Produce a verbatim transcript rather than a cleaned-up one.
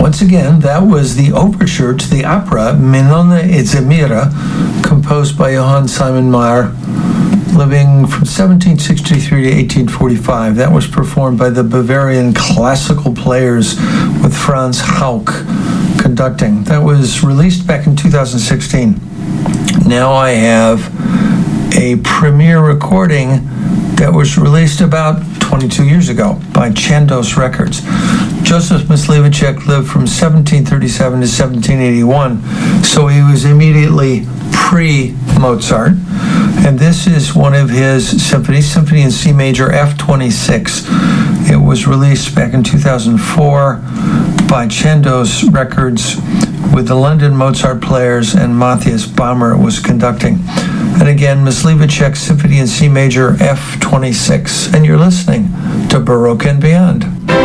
once again, that was the overture to the opera Minona e Zemira, composed by Johann Simon Mayr, living from seventeen sixty-three to eighteen forty-five. That was performed by the Bavarian classical players with Franz Hauck conducting. That was released back in two thousand sixteen. Now I have a premiere recording that was released about twenty-two years ago by Chandos Records. Joseph Myslivacek lived from seventeen thirty-seven to seventeen eighty-one, so he was immediately pre-Mozart. And this is one of his symphonies, Symphony in C Major, F twenty-six. It was released back in two thousand four by Chandos Records with the London Mozart Players, and Matthias Bammer was conducting. And again, Myslivacek, Symphony in C Major, F twenty-six. And you're listening to Baroque and Beyond.